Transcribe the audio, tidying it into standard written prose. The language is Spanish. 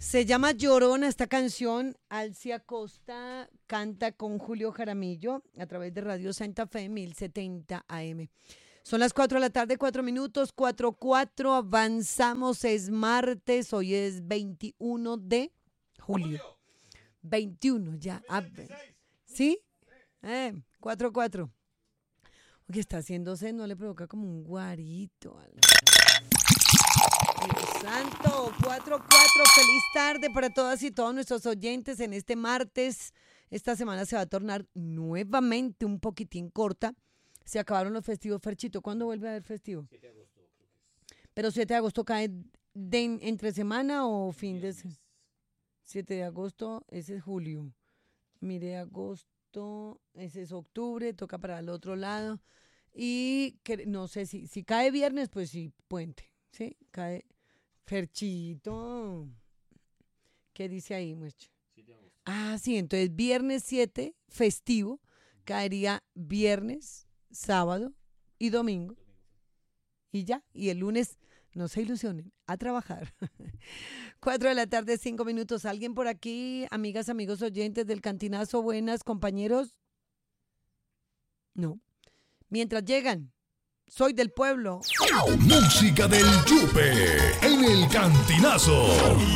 Se llama Llorona esta canción. Alcia Costa canta con Julio Jaramillo a través de Radio Santa Fe 1070 AM. Son las 4 de la tarde, 4 minutos, 4:04. Avanzamos, es martes, hoy es 21 de julio. 21 ya. ¿Sí? 4:04. Oye, está haciéndose, no le provoca como un guarito. Dios santo, 4:04. Feliz tarde para todas y todos nuestros oyentes en este martes. Esta semana se va a tornar nuevamente un poquitín corta. Se acabaron los festivos. Ferchito, ¿cuándo vuelve a haber festivo? 7 de agosto, creo que es. ¿Pero 7 de agosto cae entre semana o fin de semana? 7 de agosto, ese es julio. Mire, agosto, ese es octubre, toca para el otro lado. Y no sé si cae viernes, pues sí, puente. ¿Sí? Cae Ferchito. ¿Qué dice ahí, muchacho? 7 de agosto. Ah, sí, entonces viernes 7, festivo, caería viernes, sábado y domingo. Y ya, y el lunes, no se ilusionen, a trabajar. 4 de la tarde, 5 minutos. ¿Alguien por aquí, amigas, amigos oyentes del Cantinazo? Buenas, compañeros. No. Mientras llegan, soy del pueblo. Música del Yupe en el Cantinazo.